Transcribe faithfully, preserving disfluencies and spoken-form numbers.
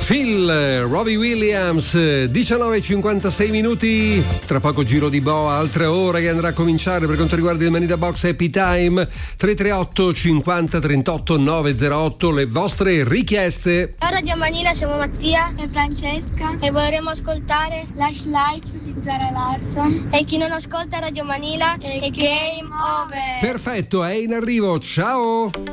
Phil, Robbie Williams, diciannove e cinquantasei minuti, tra poco giro di boa, altre ore che andrà a cominciare per quanto riguarda il Manila Box Happy Time. Tre tre otto cinquanta trentotto novecentootto, le vostre richieste. Ciao Radio Manila, siamo Mattia e Francesca e vorremmo ascoltare Lush Life di Zara Larsson, e chi non ascolta Radio Manila è Game Over. Perfetto, è in arrivo, ciao.